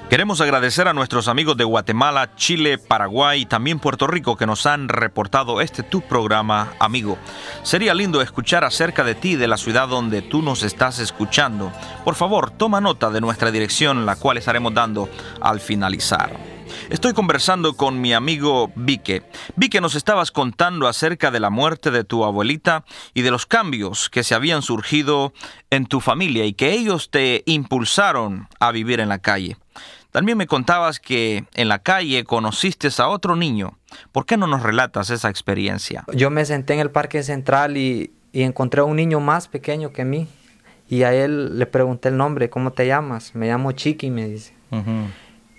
Queremos agradecer a nuestros amigos de Guatemala, Chile, Paraguay y también Puerto Rico que nos han reportado tu programa, amigo. Sería lindo escuchar acerca de ti, de la ciudad donde tú nos estás escuchando. Por favor, toma nota de nuestra dirección, la cual estaremos dando al finalizar. Estoy conversando con mi amigo Vique. Vique, nos estabas contando acerca de la muerte de tu abuelita y de los cambios que se habían surgido en tu familia y que ellos te impulsaron a vivir en la calle. También me contabas que en la calle conociste a otro niño. ¿Por qué no nos relatas esa experiencia? Yo me senté en el Parque Central y encontré a un niño más pequeño que mí. Y a él le pregunté el nombre, ¿cómo te llamas? Me llamo Chiqui, me dice. Uh-huh.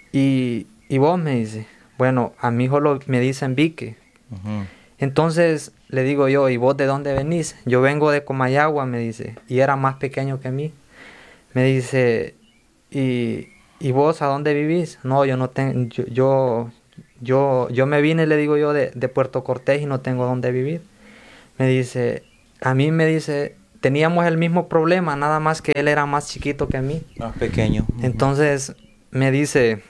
Y vos, me dice. Bueno, a mi hijo me dicen Vique. Uh-huh. Entonces le digo yo, ¿y vos de dónde venís? Yo vengo de Comayagua, me dice. Y era más pequeño que mí. Me dice, ¿y vos a dónde vivís? No, yo no tengo, yo me vine, le digo yo, de Puerto Cortés y no tengo dónde vivir. Me dice, a mí me dice, teníamos el mismo problema, nada más que él era más chiquito que mí. Más pequeño. Uh-huh. Entonces me dice,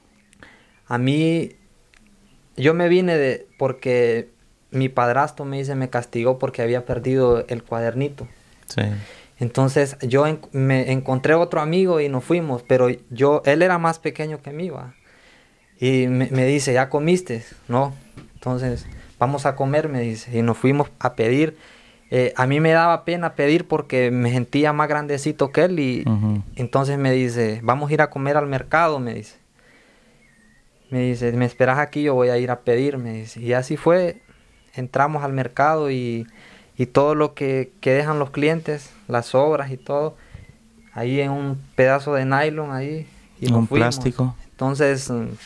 a mí, yo me vine porque mi padrastro, me dice, me castigó porque había perdido el cuadernito. Sí. Entonces yo me encontré otro amigo y nos fuimos, pero él era más pequeño que mí, ¿va? Y me dice, ¿ya comiste? No. Entonces, vamos a comer, me dice. Y nos fuimos a pedir. A mí me daba pena pedir porque me sentía más grandecito que él. Y uh-huh. Entonces me dice, vamos a ir a comer al mercado, me dice. Me dice, ¿me esperas aquí? Yo voy a ir a pedir, me dice. Y así fue. Entramos al mercado y todo lo que dejan los clientes, las sobras y todo, ahí en un pedazo de nylon ahí. Y un plástico. Entonces,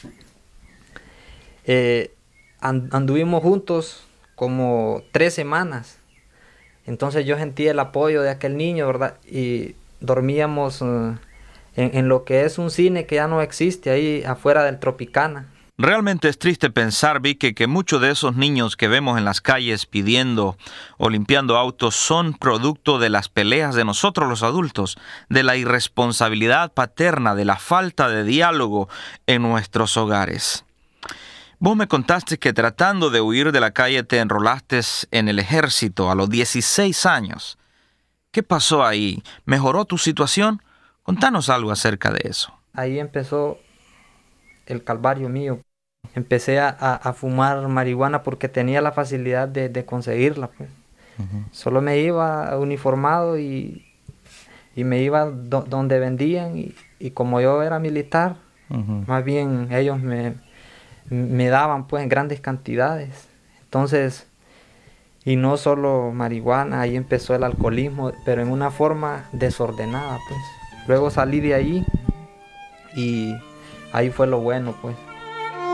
anduvimos juntos como 3 semanas. Entonces yo sentí el apoyo de aquel niño, ¿verdad? Y dormíamos en lo que es un cine que ya no existe, ahí afuera del Tropicana. Realmente es triste pensar, Vique, que muchos de esos niños que vemos en las calles pidiendo o limpiando autos son producto de las peleas de nosotros los adultos, de la irresponsabilidad paterna, de la falta de diálogo en nuestros hogares. Vos me contaste que tratando de huir de la calle te enrolaste en el ejército a los 16 años. ¿Qué pasó ahí? ¿Mejoró tu situación? Contanos algo acerca de eso. Ahí empezó el calvario mío. Empecé a fumar marihuana porque tenía la facilidad de conseguirla, pues. Uh-huh. Solo me iba uniformado y me iba donde vendían y como yo era militar, uh-huh. Más bien ellos me daban pues en grandes cantidades. Entonces, y no solo marihuana, ahí empezó el alcoholismo, pero en una forma desordenada, pues. Luego salí de ahí y ahí fue lo bueno, pues.